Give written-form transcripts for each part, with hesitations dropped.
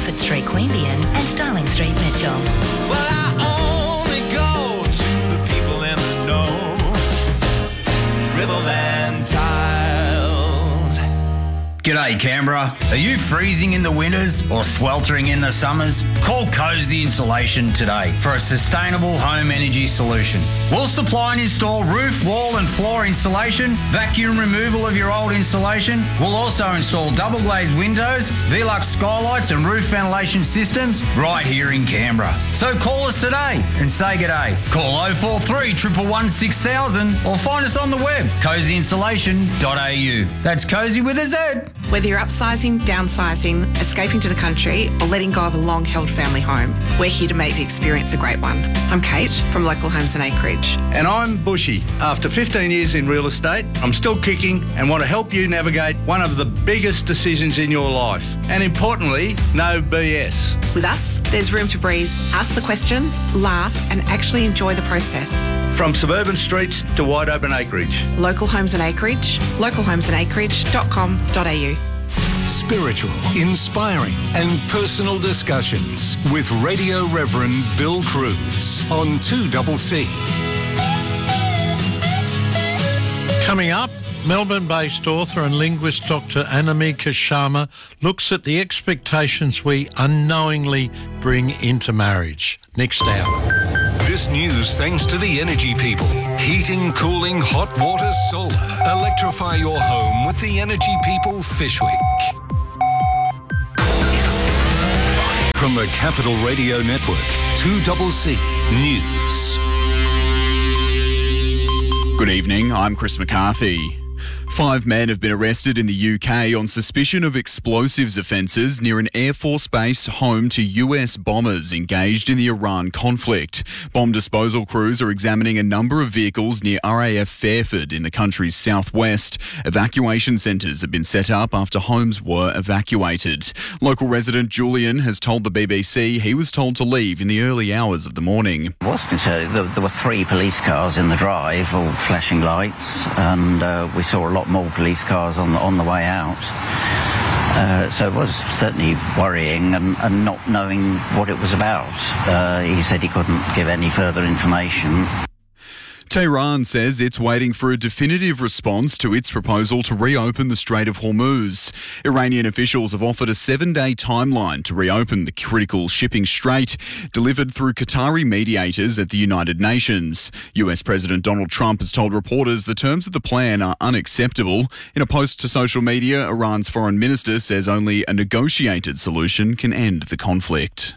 Morford Street, Queanbeyan and Darling Street, Mitchell. Well, I only go to the people in the know. Riverland Tiles. G'day Canberra. Are you freezing in the winters or sweltering in the summers? Call Cozy Insulation today for a sustainable home energy solution. We'll supply and install roof, wall and floor insulation, vacuum removal of your old insulation. We'll also install double glazed windows, Velux skylights and roof ventilation systems right here in Canberra. So call us today and say g'day. Call 043 111 6000 or find us on the web, cozyinsulation.au. That's Cozy with a Z. Whether you're upsizing, downsizing, escaping to the country or letting go of a long-held family home, we're here to make the experience a great one. I'm Kate from Local Homes and Acreage. And I'm Bushy. After 15 years in real estate, I'm still kicking and want to help you navigate one of the biggest decisions in your life. And importantly, no BS. With us, there's room to breathe, ask the questions, laugh and actually enjoy the process. From suburban streets to wide open acreage. Local Homes and Acreage, localhomesandacreage.com.au. Spiritual, inspiring and personal discussions with Radio Reverend Bill Cruz on 2CC. Coming up, Melbourne-based author and linguist Dr. Anamika Sharma looks at the expectations we unknowingly bring into marriage. Next hour. This news thanks to the energy people. Heating, cooling, hot water, solar. Electrify your home with the energy people Fishwick. From the Capital Radio Network, 2CC News. Good evening, I'm Chris McCarthy. 5 men have been arrested in the UK on suspicion of explosives offences near an Air Force base home to US bombers engaged in the Iran conflict. Bomb disposal crews are examining a number of vehicles near RAF Fairford in the country's southwest. Evacuation centres have been set up after homes were evacuated. Local resident Julian has told the BBC he was told to leave in the early hours of the morning. I was concerned. There were 3 police cars in the drive, all flashing lights, and we saw a lot more police cars on the way out. So it was certainly worrying and not knowing what it was about. He said he couldn't give any further information. Tehran says it's waiting for a definitive response to its proposal to reopen the Strait of Hormuz. Iranian officials have offered a 7-day timeline to reopen the critical shipping strait, delivered through Qatari mediators at the United Nations. US President Donald Trump has told reporters the terms of the plan are unacceptable. In a post to social media, Iran's foreign minister says only a negotiated solution can end the conflict.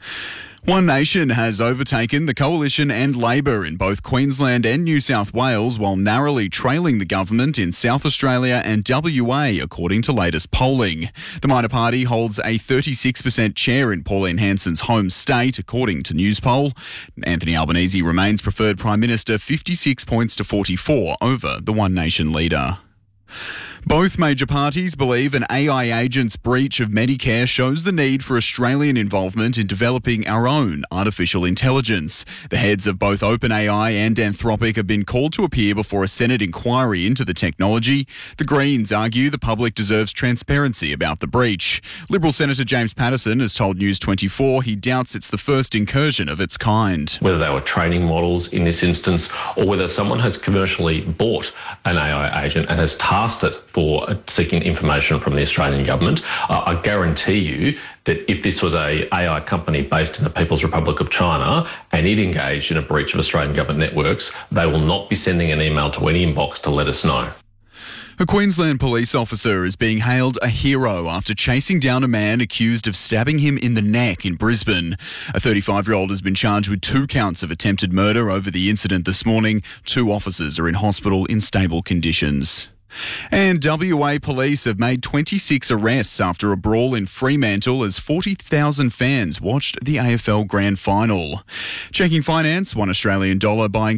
One Nation has overtaken the Coalition and Labor in both Queensland and New South Wales, while narrowly trailing the government in South Australia and WA, according to latest polling. The minor party holds a 36% share in Pauline Hanson's home state, according to Newspoll. Anthony Albanese remains preferred Prime Minister, 56 points to 44 over the One Nation leader. Both major parties believe an AI agent's breach of Medicare shows the need for Australian involvement in developing our own artificial intelligence. The heads of both OpenAI and Anthropic have been called to appear before a Senate inquiry into the technology. The Greens argue the public deserves transparency about the breach. Liberal Senator James Patterson has told News 24 he doubts it's the first incursion of its kind. Whether they were training models in this instance or whether someone has commercially bought an AI agent and has tasked it for seeking information from the Australian government, I guarantee you that if this was a AI company based in the People's Republic of China and it engaged in a breach of Australian government networks, they will not be sending an email to any inbox to let us know. A Queensland police officer is being hailed a hero after chasing down a man accused of stabbing him in the neck in Brisbane. A 35-year-old has been charged with 2 counts of attempted murder over the incident this morning. 2 officers are in hospital in stable conditions. And WA police have made 26 arrests after a brawl in Fremantle as 40,000 fans watched the AFL Grand Final. Checking finance, $1 Australian dollar buying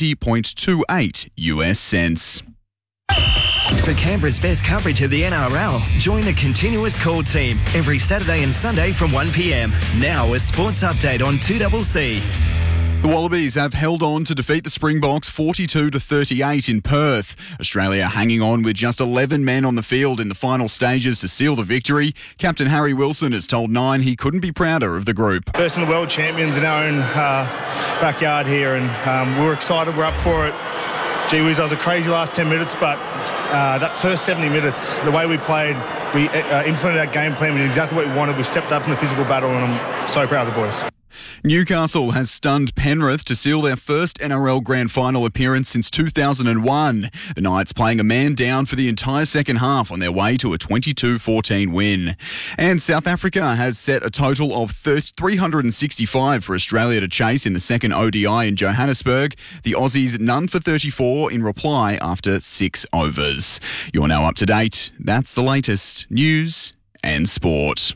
70.28 US cents. For Canberra's best coverage of the NRL, join the Continuous Call team every Saturday and Sunday from 1 p.m. Now a sports update on 2CC. The Wallabies have held on to defeat the Springboks 42-38 in Perth. Australia hanging on with just 11 men on the field in the final stages to seal the victory. Captain Harry Wilson has told Nine he couldn't be prouder of the group. First in the world champions in our own backyard here, and we're excited, we're up for it. Gee whiz, that was a crazy last 10 minutes, but that first 70 minutes, the way we played, we implemented our game plan, we did exactly what we wanted, we stepped up in the physical battle, and I'm so proud of the boys. Newcastle has stunned Penrith to seal their first NRL Grand Final appearance since 2001. The Knights playing a man down for the entire second half on their way to a 22-14 win. And South Africa has set a total of 365 for Australia to chase in the second ODI in Johannesburg. The Aussies none for 34 in reply after 6 overs. You're now up to date. That's the latest news and sport.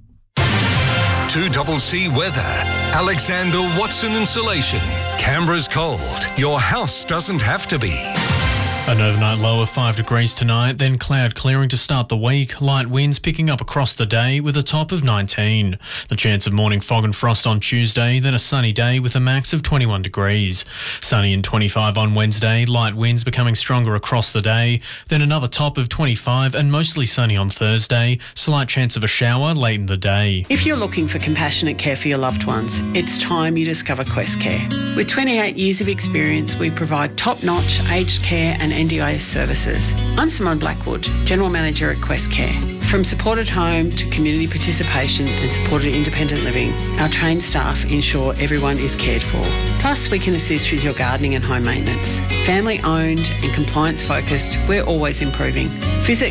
2CC weather. Alexander Watson Insulation. Canberra's cold. Your house doesn't have to be. An overnight low of 5 degrees tonight, then cloud clearing to start the week. Light winds picking up across the day with a top of 19. The chance of morning fog and frost on Tuesday, then a sunny day with a max of 21 degrees. Sunny and 25 on Wednesday, light winds becoming stronger across the day, then another top of 25 and mostly sunny on Thursday. Slight chance of a shower late in the day. If you're looking for compassionate care for your loved ones, it's time you discover Quest Care. With 28 years of experience, we provide top-notch aged care and NDIS services. I'm Simone Blackwood, General Manager at Quest Care. From supported home to community participation and supported independent living, our trained staff ensure everyone is cared for. Plus, we can assist with your gardening and home maintenance. Family owned and compliance focused, we're always improving. Visit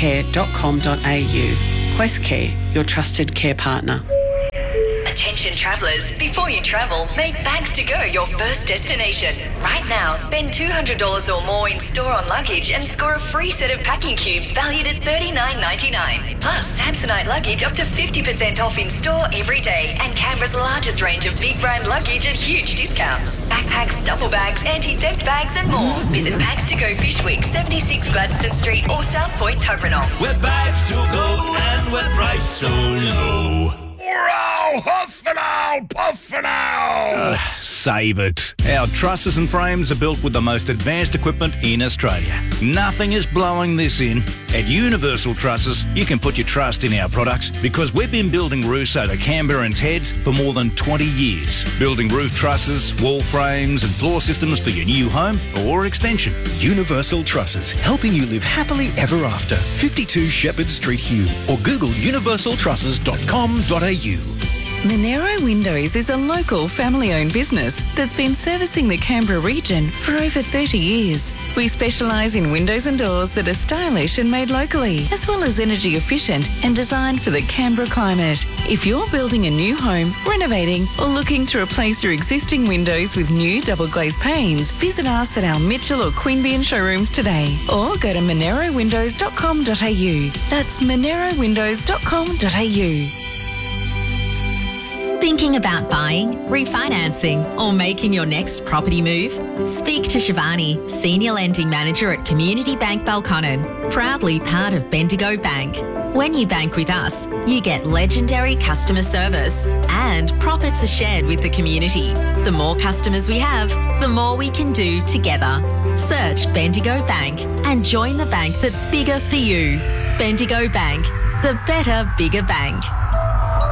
questcare.com.au. Quest Care, your trusted care partner. Attention travellers, before you travel, make Bags to Go your first destination. Right now, spend $200 or more in store on luggage and score a free set of packing cubes valued at $39.99. Plus, Samsonite luggage up to 50% off in store every day, and Canberra's largest range of big brand luggage at huge discounts. Backpacks, duffel bags, anti-theft bags and more. Visit Bags to Go Fish Week, 76 Gladstone Street or South Point, Tuggeranong. We're Bags to Go and we're priced so low. We're huffing out, puffing out. Save it. Our trusses and frames are built with the most advanced equipment in Australia. Nothing is blowing this in. At Universal Trusses, you can put your trust in our products because we've been building roofs over Canberrans heads for more than 20 years. Building roof trusses, wall frames and floor systems for your new home or extension. Universal Trusses, helping you live happily ever after. 52 Shepherd Street, Hume, or Google universaltrusses.com.au. Monero Windows is a local family-owned business that's been servicing the Canberra region for over 30 years. We specialise in windows and doors that are stylish and made locally, as well as energy efficient and designed for the Canberra climate. If you're building a new home, renovating or looking to replace your existing windows with new double glazed panes, visit us at our Mitchell or Queanbeyan showrooms today or go to monerowindows.com.au. That's monerowindows.com.au. Thinking about buying, refinancing, or making your next property move? Speak to Shivani, Senior Lending Manager at Community Bank Belconnen, proudly part of Bendigo Bank. When you bank with us, you get legendary customer service and profits are shared with the community. The more customers we have, the more we can do together. Search Bendigo Bank and join the bank that's bigger for you. Bendigo Bank, the better, bigger bank.